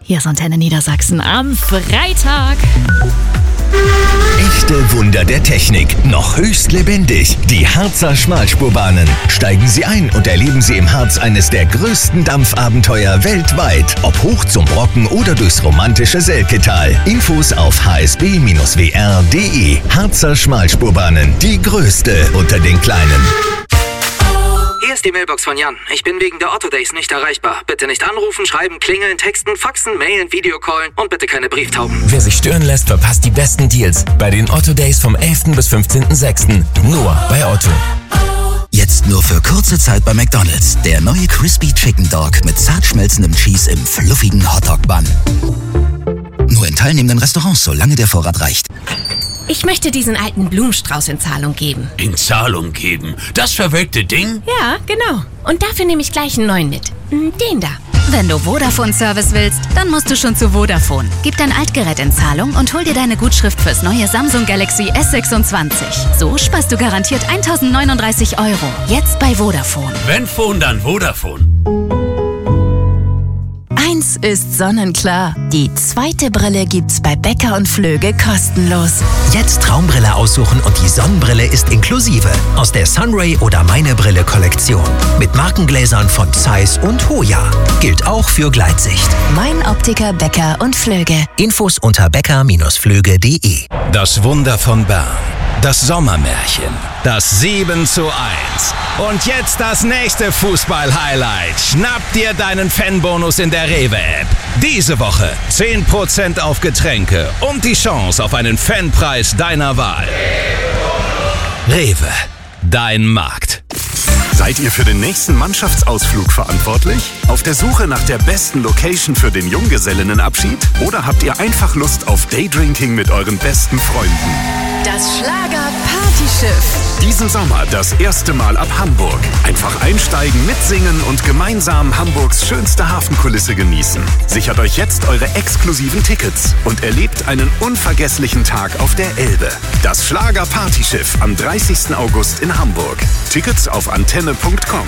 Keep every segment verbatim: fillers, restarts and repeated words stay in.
Hier ist Antenne Niedersachsen am Freitag. Echte Wunder der Technik, noch höchst lebendig. Die Harzer Schmalspurbahnen. Steigen Sie ein und erleben Sie im Harz eines der größten Dampfabenteuer weltweit. Ob hoch zum Brocken oder durchs romantische Selketal. Infos auf h s b Bindestrich w r punkt d e. Harzer Schmalspurbahnen, die größte unter den kleinen. Hier ist die Mailbox von Jan. Ich bin wegen der Otto Days nicht erreichbar. Bitte nicht anrufen, schreiben, klingeln, texten, faxen, mailen, Videocallen und bitte keine Brieftauben. Wer sich stören lässt, verpasst die besten Deals bei den Otto Days vom elften bis fünfzehnten sechsten Nur bei Otto. Jetzt nur für kurze Zeit bei McDonald's. Der neue Crispy Chicken Dog mit zart schmelzendem Cheese im fluffigen Hotdog-Bun. Nur in teilnehmenden Restaurants, solange der Vorrat reicht. Ich möchte diesen alten Blumenstrauß in Zahlung geben. In Zahlung geben? Das verwelkte Ding? Ja, genau. Und dafür nehme ich gleich einen neuen mit. Den da. Wenn du Vodafone-Service willst, dann musst du schon zu Vodafone. Gib dein Altgerät in Zahlung und hol dir deine Gutschrift fürs neue Samsung Galaxy S sechsundzwanzig. So sparst du garantiert eintausendneununddreißig Euro. Jetzt bei Vodafone. Wenn Phone, dann Vodafone. Eins ist sonnenklar. Die zweite Brille gibt's bei Becker und Flöge kostenlos. Jetzt Traumbrille aussuchen und die Sonnenbrille ist inklusive. Aus der Sunray oder Meine Brille Kollektion. Mit Markengläsern von Zeiss und Hoya. Gilt auch für Gleitsicht. Mein Optiker Becker und Flöge. Infos unter becker Bindestrich flöge punkt d e. Das Wunder von Bern. Das Sommermärchen. Das sieben zu eins. Und jetzt das nächste Fußball-Highlight. Schnapp dir deinen Fanbonus in der Rewe-App. Diese Woche zehn Prozent auf Getränke und die Chance auf einen Fanpreis deiner Wahl. Rewe, dein Markt. Seid ihr für den nächsten Mannschaftsausflug verantwortlich? Auf der Suche nach der besten Location für den Junggesellinnenabschied? Oder habt ihr einfach Lust auf Daydrinking mit euren besten Freunden? Das Schlager-Partyschiff. Diesen Sommer das erste Mal ab Hamburg. Einfach einsteigen, mitsingen und gemeinsam Hamburgs schönste Hafenkulisse genießen. Sichert euch jetzt eure exklusiven Tickets und erlebt einen unvergesslichen Tag auf der Elbe. Das Schlager-Partyschiff am dreißigsten August in Hamburg. Tickets auf antenne punkt com.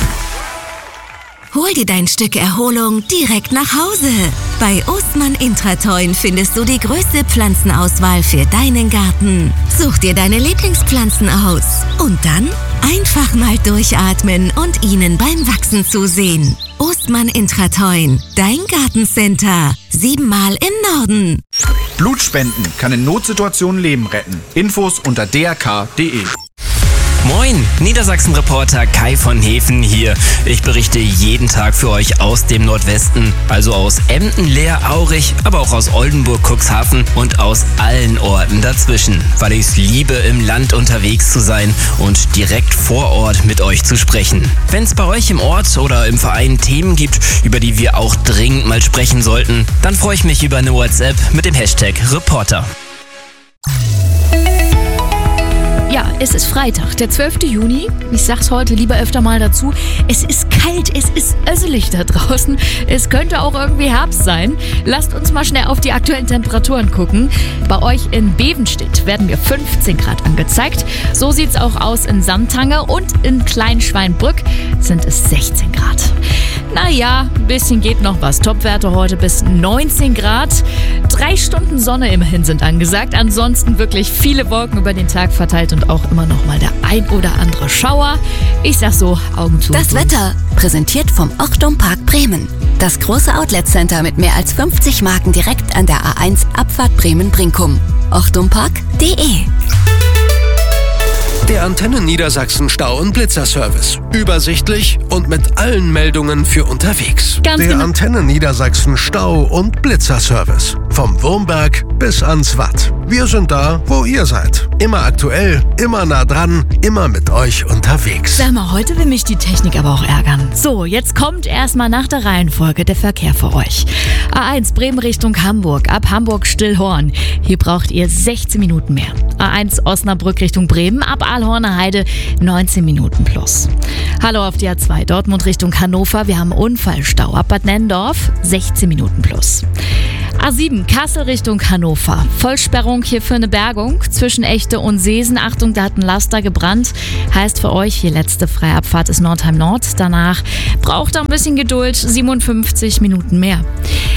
Hol dir dein Stück Erholung direkt nach Hause. Bei Ostmann Intratoin findest du die größte Pflanzenauswahl für deinen Garten. Such dir deine Lieblingspflanzen aus und dann einfach mal durchatmen und ihnen beim Wachsen zusehen. Ostmann Intratoin, dein Gartencenter. Siebenmal im Norden. Blutspenden kann in Notsituationen Leben retten. Infos unter d r k punkt d e. Moin, Niedersachsen-Reporter Kai von Hefen hier. Ich berichte jeden Tag für euch aus dem Nordwesten, also aus Emden, Leer, Aurich, aber auch aus Oldenburg, Cuxhaven und aus allen Orten dazwischen, weil ich es liebe, im Land unterwegs zu sein und direkt vor Ort mit euch zu sprechen. Wenn es bei euch im Ort oder im Verein Themen gibt, über die wir auch dringend mal sprechen sollten, dann freue ich mich über eine WhatsApp mit dem Hashtag Reporter. Ja, es ist Freitag, der zwölfte Juni. Ich sag's heute lieber öfter mal dazu. Es ist kalt, es ist össelig da draußen. Es könnte auch irgendwie Herbst sein. Lasst uns mal schnell auf die aktuellen Temperaturen gucken. Bei euch in Bevenstedt werden mir fünfzehn Grad angezeigt. So sieht's auch aus in Samtanger und in Kleinschweinbrück sind es sechzehn Grad. Naja, ein bisschen geht noch was. Topwerte heute bis neunzehn Grad. Drei Stunden Sonne immerhin sind angesagt. Ansonsten wirklich viele Wolken über den Tag verteilt und auch immer noch mal der ein oder andere Schauer. Ich sag so, Augen zu. Das Wetter, präsentiert vom Ochtum Park Bremen. Das große Outlet-Center mit mehr als fünfzig Marken direkt an der A eins Abfahrt Bremen-Brinkum. ochtumpark punkt d e. Der Antenne Niedersachsen Stau- und Blitzerservice. Übersichtlich und mit allen Meldungen für unterwegs. Ganz Der genau. Antenne Niedersachsen Stau- und Blitzerservice. Vom Wurmberg bis ans Watt. Wir sind da, wo ihr seid. Immer aktuell, immer nah dran, immer mit euch unterwegs. Sag mal, heute will mich die Technik aber auch ärgern. So, jetzt kommt erstmal nach der Reihenfolge der Verkehr für euch. A eins Bremen Richtung Hamburg, ab Hamburg-Stillhorn. Hier braucht ihr sechzehn Minuten mehr. A eins Osnabrück Richtung Bremen, ab Aalhorner Heide neunzehn Minuten plus. Hallo auf die A zwei Dortmund Richtung Hannover. Wir haben Unfallstau ab Bad Nennendorf, sechzehn Minuten plus. A sieben Kassel Richtung Hannover. Vollsperrung hier für eine Bergung zwischen Echte und Seesen. Achtung, da hat ein Laster gebrannt. Heißt für euch, die letzte Freiabfahrt ist Nordheim Nord. Danach braucht ihr ein bisschen Geduld, siebenundfünfzig Minuten mehr.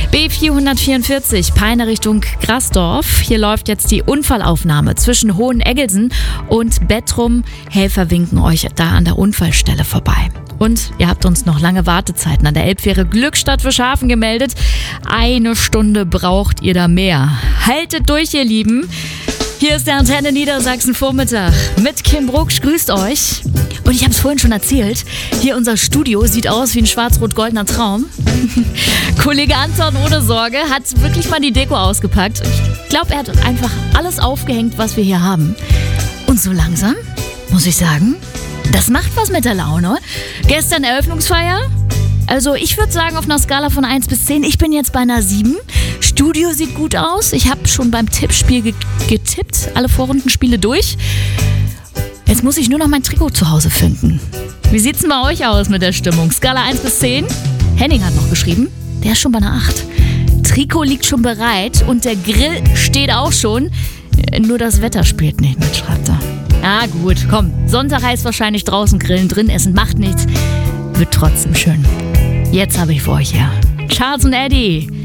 B vierhundertvierundvierzig, Peine Richtung Grasdorf. Hier läuft jetzt die Unfallaufnahme zwischen Hoheneggelsen und Bettrum. Helfer winken euch da an der Unfallstelle vorbei. Und ihr habt uns noch lange Wartezeiten an der Elbfähre Glückstadt für Schafen gemeldet. Eine Stunde braucht ihr da mehr. Haltet durch, ihr Lieben. Hier ist der Antenne Niedersachsen Vormittag mit Kim Brucksch. Grüßt euch. Und ich habe es vorhin schon erzählt, hier unser Studio sieht aus wie ein schwarz-rot-goldener Traum. Kollege Anton ohne Sorge hat wirklich mal die Deko ausgepackt. Ich glaube, er hat einfach alles aufgehängt, was wir hier haben. Und so langsam, muss ich sagen, das macht was mit der Laune. Gestern Eröffnungsfeier. Also ich würde sagen, auf einer Skala von eins bis zehn, ich bin jetzt bei einer sieben. Studio sieht gut aus. Ich habe schon beim Tippspiel ge- getippt, alle Vorrundenspiele durch. Jetzt muss ich nur noch mein Trikot zu Hause finden. Wie sieht's denn bei euch aus mit der Stimmung? Skala eins bis zehn? Henning hat noch geschrieben, der ist schon bei einer acht. Trikot liegt schon bereit und der Grill steht auch schon. Nur das Wetter spielt nicht mit, schreibt er. Ah gut, komm, Sonntag heißt wahrscheinlich draußen grillen, drin essen, macht nichts. Wird trotzdem schön. Jetzt habe ich für euch her Charles und Eddie.